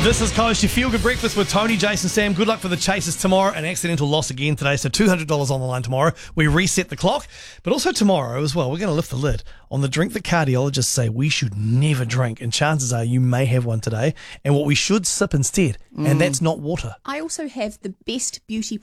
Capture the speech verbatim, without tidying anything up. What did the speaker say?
This is Coast, your feel-good breakfast with Tony, Jason, Sam. Good luck for the Chasers tomorrow. An accidental loss again today, so two hundred dollars on the line tomorrow. We reset the clock. But also tomorrow as well, we're going to lift the lid on the drink that cardiologists say we should never drink. And chances are you may have one today. And what we should sip instead. Mm. And that's not water. I also have the best beauty